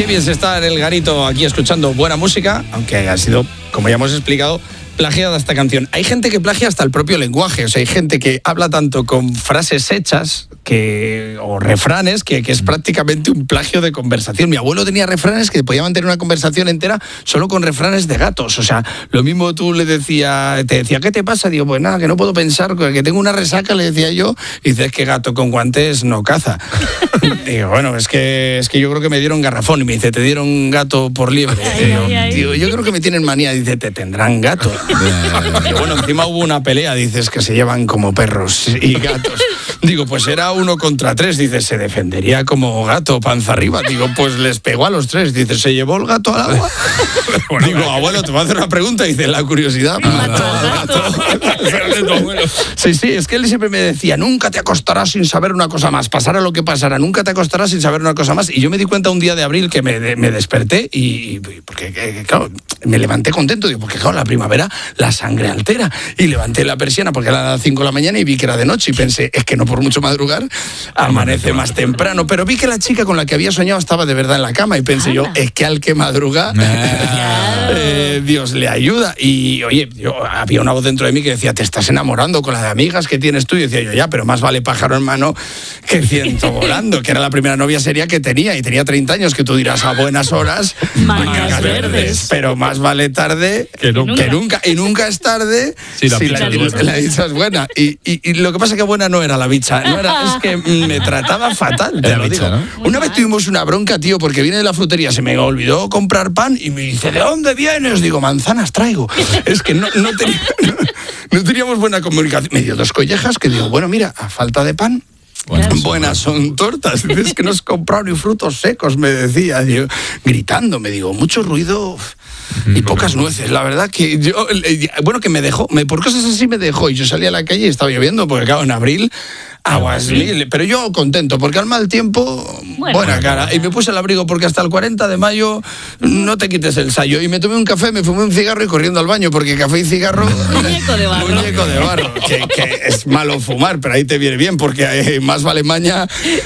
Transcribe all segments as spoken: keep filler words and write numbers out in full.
bien se está en el garito aquí escuchando buena música, aunque ha sido, como ya hemos explicado, plagiada esta canción. Hay gente que plagia hasta el propio lenguaje, o sea, hay gente que habla tanto con frases hechas que, o refranes que, que es prácticamente un plagio de conversación. Mi abuelo tenía refranes que podía mantener una conversación entera solo con refranes de gatos. O sea, lo mismo tú le decías, te decía, ¿qué te pasa? Digo, pues nada, que no puedo pensar, que tengo una resaca, le decía yo, y dices que gato con guantes no caza. Digo, bueno, es que, es que yo creo que me dieron garrafón, y me dice, te dieron gato por liebre. Ay, digo, ay, ay. digo, yo creo que me tienen manía, dice, te tendrán gato. Y bueno, encima hubo una pelea, dices, que se llevan como perros y gatos. Digo, pues era uno contra tres, dices, se defendería como gato, panza arriba. Digo, pues les pegó a los tres, dices, ¿se llevó el gato al agua? Bueno, digo, abuelo, te voy a hacer una pregunta, dice, la curiosidad mató al gato. Sí, sí, es que él siempre me decía, nunca te acostarás sin saber una cosa más, pasara lo que pasara, nunca te acostarás sin saber una cosa más. Y yo me di cuenta un día de abril que me, de, me desperté y, porque, que, claro, me levanté contento, digo, porque claro, la primavera la sangre altera. Y levanté la persiana porque era las cinco de la mañana y vi que era de noche y pensé, es que no por mucho madrugar, amanece más temprano. Pero vi que la chica con la que había soñado estaba de verdad en la cama y pensé yo, es que al que madruga, eh, Dios le ayuda. Y oye, yo, había una voz dentro de mí que decía, te estás enamorando con la de amigas que tienes tú. Y decía yo, ya, pero más vale pájaro en mano que ciento volando, que era la primera novia seria que tenía y tenía treinta años, que tú dirás a buenas horas, Mañas verdes. pero más vale tarde Que nunca. que nunca. Y nunca es tarde Sí, la si bicha la, es buena. la bicha es buena. Y, y, y lo que pasa es que buena no era la bicha, no era, es que me trataba fatal, te Era lo bicha, digo. ¿no? Muy Una vez mal. tuvimos una bronca, tío, porque vine de la frutería, se me olvidó comprar pan y me dice, ¿de dónde vienes? Digo, manzanas traigo. Es que no, no, tenía- no teníamos buena comunicación. Me dio dos collejas que digo, bueno, mira, a falta de pan, Buenas. buenas son tortas. Es que no has comprado ni frutos secos, me decía, yo, gritando, me digo, mucho ruido y pocas nueces. La verdad que yo, eh, bueno, que me dejó, me, por cosas así me dejó y yo salí a la calle y estaba lloviendo, porque claro, en abril, aguas mil, pero yo contento, porque al mal tiempo, Bueno. buena cara. Y me puse el abrigo porque hasta el cuarenta de mayo no te quites el sayo. Y me tomé un café, me fumé un cigarro y corriendo al baño, porque café y cigarro... Muñeco de barro. Muñeco de barro, que, que es malo fumar, pero ahí te viene bien, porque eh, más vale maña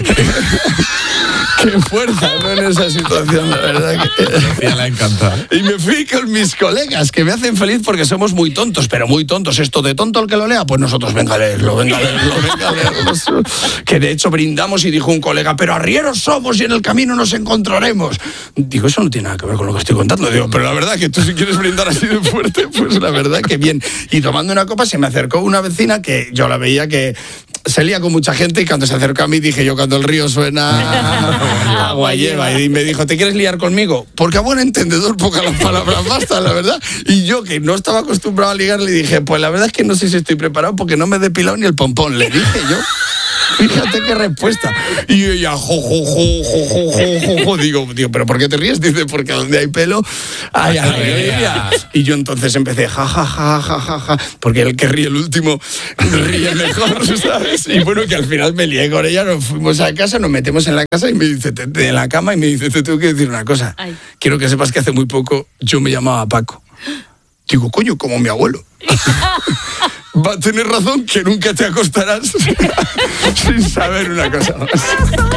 que fuerza, ¿no? En esa situación, la verdad que... Ya le ha encantado. Y me fui con mis colegas, que me hacen feliz porque somos muy tontos, pero muy tontos. Esto de tonto el que lo lea, pues nosotros venga a leerlo, venga a leerlo, venga a leerlo. Que de hecho brindamos y dijo un colega, pero arrieros somos y en el camino nos encontraremos. Digo, eso no tiene nada que ver con lo que estoy contando. Digo, pero la verdad que tú si quieres brindar así de fuerte, pues la verdad que bien. Y tomando una copa se me acercó una vecina que yo la veía que se lía con mucha gente y cuando se acercó a mí dije yo, cuando el río suena, agua lleva. Y me dijo, ¿te quieres liar conmigo? Porque a buen entendedor pocas las palabras bastan, la verdad. Y yo, que no estaba acostumbrado a ligar, le dije, pues la verdad es que no sé si estoy preparado porque no me he depilado ni el pompón. Le dije yo. Fíjate qué respuesta. Y ella, jo, jo, jo, jo, jo, jo, jo, jo. Digo, digo, ¿pero por qué te ríes? Dice, porque donde hay pelo hay alegría. Y yo entonces empecé, ja, ja, ja, ja, ja, ja, porque el que ríe el último ríe mejor, ¿sabes? Y bueno, que al final me lié con ella, nos fuimos a casa, nos metemos en la casa y me dice, te, te- en la cama y me dice, te tengo que decir una cosa. Ay. Quiero que sepas que hace muy poco yo me llamaba Paco. Digo, coño, como mi abuelo. Va a tener razón que nunca te acostarás sin saber una cosa más.